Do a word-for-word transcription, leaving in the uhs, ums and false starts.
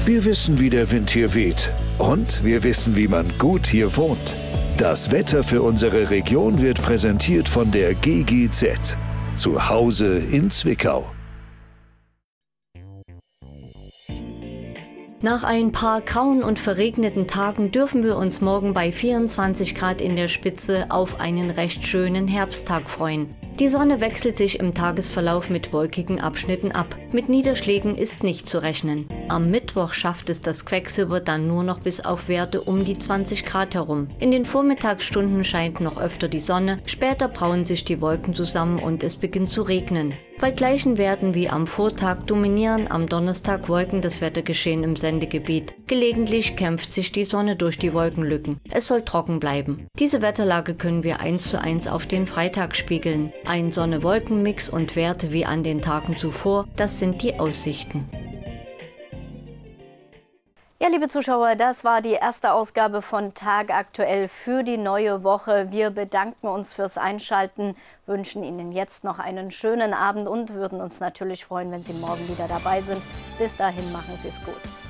Wir wissen, wie der Wind hier weht. Und wir wissen, wie man gut hier wohnt. Das Wetter für unsere Region wird präsentiert von der G G Z. Zu Hause in Zwickau. Nach ein paar grauen und verregneten Tagen dürfen wir uns morgen bei vierundzwanzig Grad in der Spitze auf einen recht schönen Herbsttag freuen. Die Sonne wechselt sich im Tagesverlauf mit wolkigen Abschnitten ab. Mit Niederschlägen ist nicht zu rechnen. Am Mittwoch schafft es das Quecksilber dann nur noch bis auf Werte um die zwanzig Grad herum. In den Vormittagsstunden scheint noch öfter die Sonne, später brauen sich die Wolken zusammen und es beginnt zu regnen. Bei gleichen Werten wie am Vortag dominieren am Donnerstag Wolken das Wettergeschehen im Sendegebiet. Gelegentlich kämpft sich die Sonne durch die Wolkenlücken. Es soll trocken bleiben. Diese Wetterlage können wir eins zu eins auf den Freitag spiegeln. Ein Sonne-Wolken-Mix und Werte wie an den Tagen zuvor, das sind die Aussichten. Ja, liebe Zuschauer, das war die erste Ausgabe von Tagaktuell für die neue Woche. Wir bedanken uns fürs Einschalten, wünschen Ihnen jetzt noch einen schönen Abend und würden uns natürlich freuen, wenn Sie morgen wieder dabei sind. Bis dahin, machen Sie es gut.